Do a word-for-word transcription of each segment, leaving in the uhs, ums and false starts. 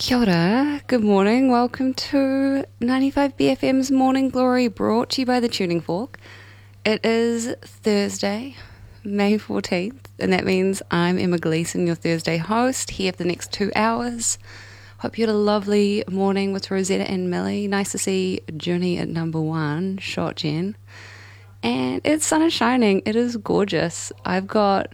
Kia ora, good morning, welcome to ninety-five B F M's Morning Glory, brought to you by the Tuning Fork. It is Thursday, May fourteenth, and that means I'm Emma Gleeson, your Thursday host, here for the next two hours. Hope you had a lovely morning with Rosetta and Millie. Nice to see Journey at number one, shot Jen. And it's sun is shining, it is gorgeous. I've got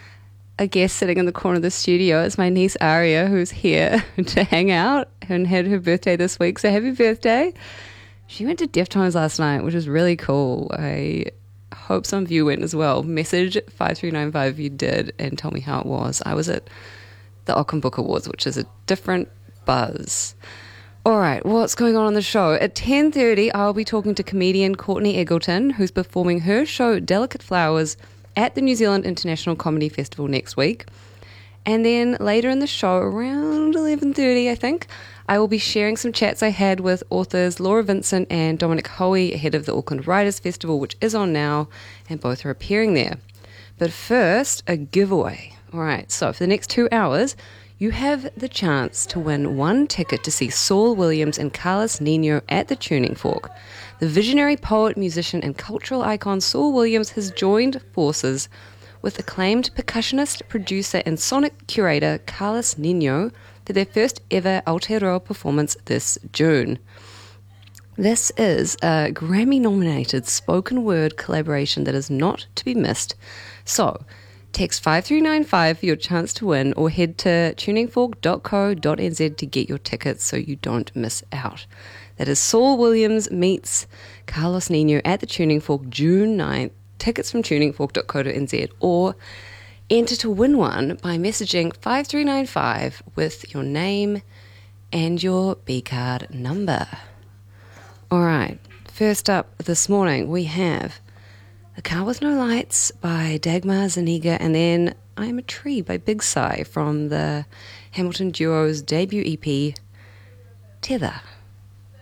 a guest sitting in the corner of the studio. It's my niece Aria, who's here to hang out and had her birthday this week. So happy birthday. She went to Deftones last night, which is really cool. I hope some of you went as well. Message five three nine five if you did and tell me how it was. I was at the Auckland Book Awards, which is a different buzz. All right, what's going on on the show? At ten thirty, I'll be talking to comedian Courtney Eggleton, who's performing her show Delicate Flowers at the New Zealand International Comedy Festival next week. And then later in the show, around eleven thirty, I think, I will be sharing some chats I had with authors Laura Vincent and Dominic Hoey ahead of the Auckland Writers' Festival, which is on now, and both are appearing there. But first, a giveaway. All right, so for the next two hours, you have the chance to win one ticket to see Saul Williams and Carlos Nino at the Tuning Fork. The visionary poet, musician, and cultural icon Saul Williams has joined forces with acclaimed percussionist, producer, and sonic curator Carlos Nino for their first ever Aotearoa performance this June. This is a Grammy-nominated spoken word collaboration that is not to be missed. So, text five three nine five for your chance to win, or head to tuning fork dot co dot n z to get your tickets so you don't miss out. That is Saul Williams meets Carlos Nino at the Tuning Fork June ninth. Tickets from tuning fork dot co dot n z, or enter to win one by messaging five three nine five with your name and your B-card number. All right, first up this morning we have A Car With No Lights by Dagmar Zuniga, and then I'm a Tree by Big Psy from the Hamilton Duo's debut E P, Tether.